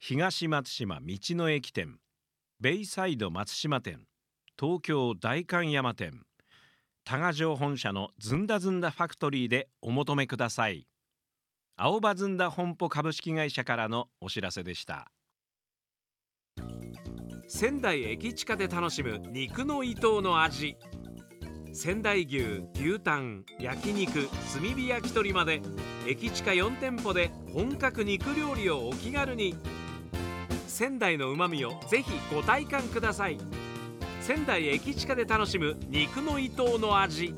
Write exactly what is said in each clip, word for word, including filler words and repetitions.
東松島道の駅店、ベイサイド松島店、東京代官山店、多賀城本社のずんだずんだファクトリーでお求めください。青葉ずんだ本舗株式会社からのお知らせでした。仙台駅地下で楽しむ肉の伊東の味。仙台牛、牛タン、焼肉、炭火焼き鳥まで駅地下よん店舗で本格肉料理をお気軽に。仙台の旨味をぜひご体感ください。仙台駅地下で楽しむ肉の伊東の味。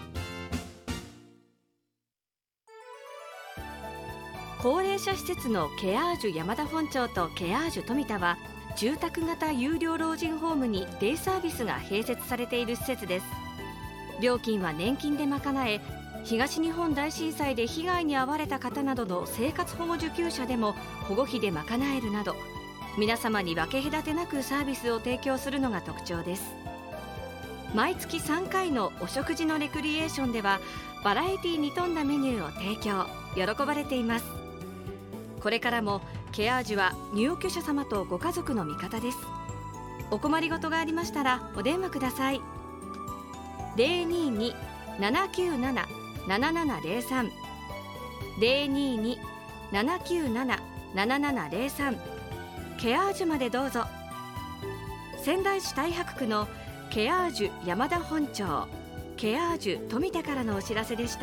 高齢者施設のケアージュ山田本町とケアージュ富田は、住宅型有料老人ホームにデイサービスが併設されている施設です。料金は年金で賄え、東日本大震災で被害に遭われた方などの生活保護受給者でも保護費で賄えるなど、皆様に分け隔てなくサービスを提供するのが特徴です。毎月さんかいのお食事のレクリエーションでは、バラエティに富んだメニューを提供、喜ばれています。これからもケアージュは入居者様とご家族の味方です。お困りごとがありましたらお電話ください。 ゼロにーにー ななきゅうなな ななななゼロさん ゼロにーにー ななきゅうなな ななななゼロさん、ケアージュまでどうぞ。仙台市太白区のケアージュ山田本町、ケアージュ富田からのお知らせでした。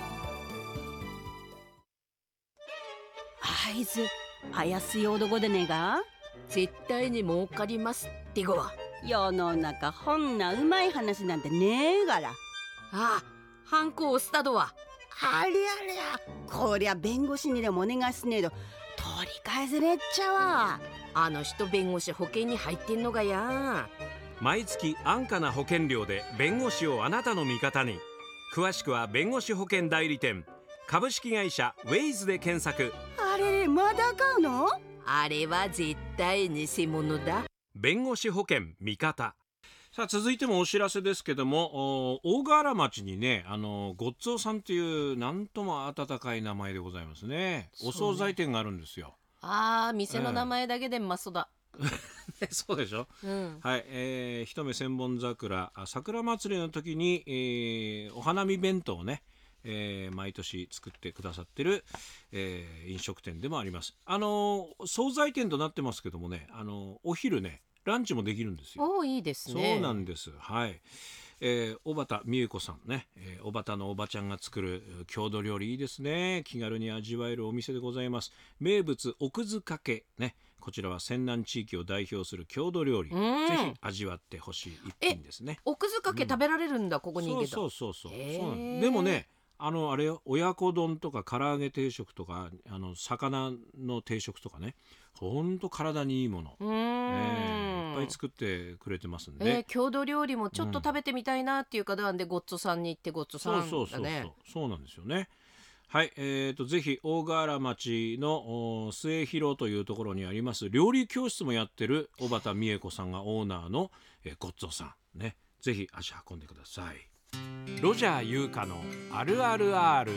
合図早すい男でねが絶対に儲かりますってごわ。 世の中ほんなうまい話なんてねえがら。 ああ、ハンコ押したどわ。 ありゃりゃ、こりゃ弁護士にでもお願いすねえど取り返せれっちゃわ。 あの人弁護士保険に入ってんのがや。 毎月安価な保険料で弁護士をあなたの味方に。詳しくは弁護士保険代理店株式会社ウェイズで検索。 あれれ、まだ買うの？ あれは絶対偽物だ。 弁護士保険味方。さあ、続いてもお知らせですけども、大河原町にね、あのごっつおさんというなんとも温かい名前でございますね。お惣菜店があるんですよ。 ああ、店の名前だけでうまそうだ。 そうでしょ、うん、はい、えー、一目千本桜桜祭りの時に、えー、お花見弁当をね、えー、毎年作ってくださってる、えー、飲食店でもあります。あのー、惣菜店となってますけどもね、あのー、お昼ねランチもできるんですよ。 おー、いいですね。 そうなんです。はい、えー、小畑美恵子さんね、えー、小畑のおばちゃんが作る郷土料理いいですね。気軽に味わえるお店でございます。名物奥津かけね、こちらは仙南地域を代表する郷土料理、ぜひ味わってほしい一品ですね。 奥津かけ食べられるんだ、うん、ここに行けた。 そうそうそうそう、そうなんでもね、あのあれよ、親子丼とか唐揚げ定食とか、あの魚の定食とかね、ほんと体にいいもの、うーん、えー、いっぱい作ってくれてますんで、 えー、郷土料理もちょっと食べてみたいなっていう方なんで、うん、ごっつさんに行ってごっつさんだね。 そうそうそうそう、そうなんですよね。はい、えーと、ぜひ大河原町の末広というところにあります料理教室もやってる小畑美恵子さんがオーナーの、えー、ごっつおさんね、ぜひ足運んでください。ロジャー優香のあるある R。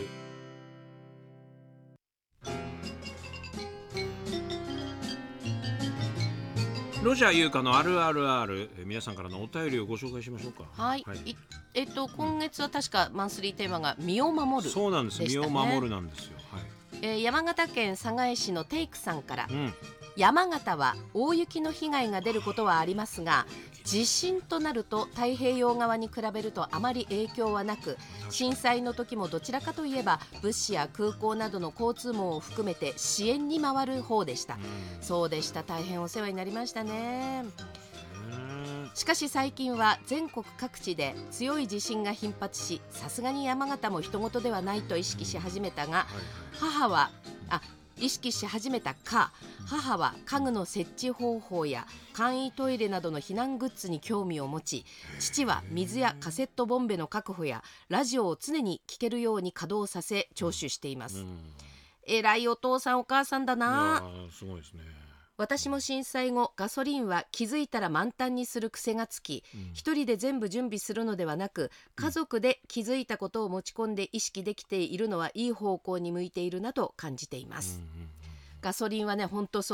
ロジャー優香のあるある R、 えー、皆さんからのお便りをご紹介しましょうか。 はい、はい、えっと今月は確かマンスリーテーマが身を守るでしたね。 そうなんです、身を守るなんですよ。はい、 えー、山形県寒河江市のテイクさんから、うん、山形は大雪の被害が出ることはありますが、地震となると太平洋側に比べるとあまり影響はなく、震災の時もどちらかといえば物資や空港などの交通網を含めて支援に回る方でした。うん、そうでした。大変お世話になりましたね。しかし最近は全国各地で強い地震が頻発し、さすがに山形も人事ではないと意識し始めたが、母はあ意識し始めたか母は家具の設置方法や簡易トイレなどの避難グッズに興味を持ち、父は水やカセットボンベの確保やラジオを常に聴けるように稼働させ聴取しています。えらいお父さんお母さんだな。 すごいですね。 私も震災後、ガソリンは気づいたら満タンにする癖がつき、うん、一人で全部準備するのではなく、家族で気づいたことを持ち込んで意識できているのはいい方向に向いているなと感じています。うんうんうん、ガソリンはね、本当そう。